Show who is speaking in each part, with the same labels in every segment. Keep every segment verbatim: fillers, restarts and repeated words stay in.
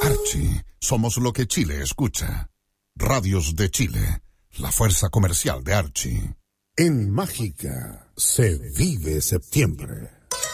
Speaker 1: Archie, somos lo que Chile escucha. Radios de Chile, la fuerza comercial de Archie.
Speaker 2: En Mágica se vive septiembre.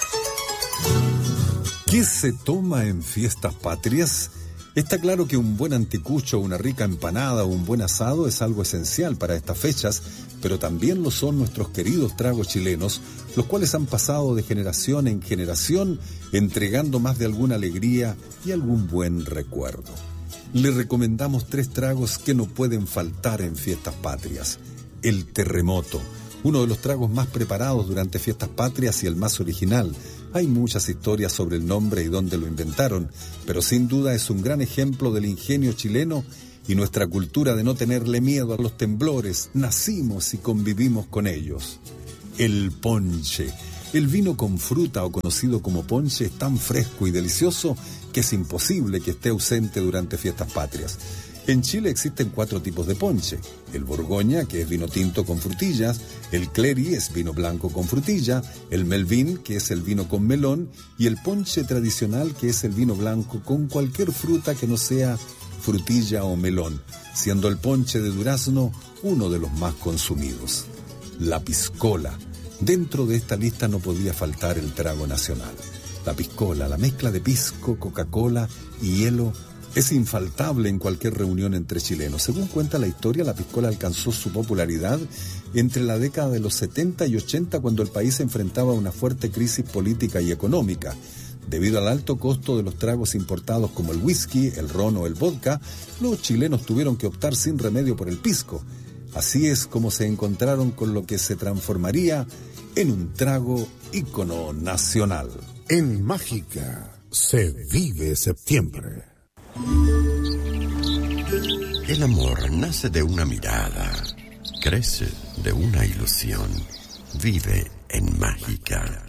Speaker 3: ¿Qué se toma en fiestas patrias? Está claro que un buen anticucho, una rica empanada o un buen asado es algo esencial para estas fechas, pero también lo son nuestros queridos tragos chilenos, los cuales han pasado de generación en generación, entregando más de alguna alegría y algún buen recuerdo. Le recomendamos tres tragos que no pueden faltar en fiestas patrias. El terremoto, uno de los tragos más preparados durante fiestas patrias y el más original. Hay muchas historias sobre el nombre y dónde lo inventaron, pero sin duda es un gran ejemplo del ingenio chileno y nuestra cultura de no tenerle miedo a los temblores. Nacimos y convivimos con ellos. El ponche. El vino con fruta o conocido como ponche es tan fresco y delicioso que es imposible que esté ausente durante fiestas patrias. En Chile existen cuatro tipos de ponche: el Borgoña, que es vino tinto con frutillas; el Cleri es vino blanco con frutilla; el Melvín, que es el vino con melón; y el ponche tradicional, que es el vino blanco con cualquier fruta que no sea frutilla o melón, siendo el ponche de durazno uno de los más consumidos. La piscola. Dentro de esta lista no podía faltar el trago nacional. La piscola, la mezcla de pisco, Coca-Cola y hielo, es infaltable en cualquier reunión entre chilenos. Según cuenta la historia, la piscola alcanzó su popularidad entre la década de los setenta y ochenta, cuando el país se enfrentaba a una fuerte crisis política y económica. Debido al alto costo de los tragos importados como el whisky, el ron o el vodka, los chilenos tuvieron que optar sin remedio por el pisco. Así es como se encontraron con lo que se transformaría en un trago ícono nacional.
Speaker 2: En Mágica se vive septiembre.
Speaker 4: El amor nace de una mirada, crece de una ilusión, vive en Mágica.